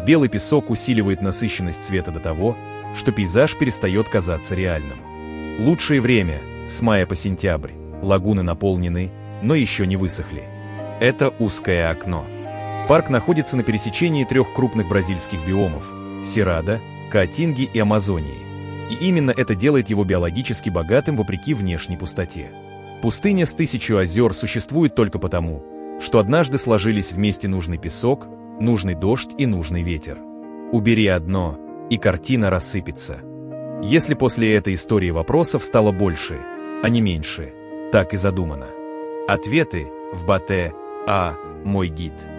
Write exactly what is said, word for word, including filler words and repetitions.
Белый песок усиливает насыщенность цвета до того, что пейзаж перестает казаться реальным. Лучшее время – с мая по сентябрь. Лагуны наполнены, но еще не высохли. Это узкое окно. Парк находится на пересечении трех крупных бразильских биомов – Серрадо, Каатинги и Амазонии. И именно это делает его биологически богатым вопреки внешней пустоте. Пустыня с тысячу озер существует только потому, что однажды сложились вместе нужный песок, нужный дождь и нужный ветер. Убери одно, и картина рассыпется. Если после этой истории вопросов стало больше, а не меньше, так и задумано. Ответы в Батэ А. Мой гид.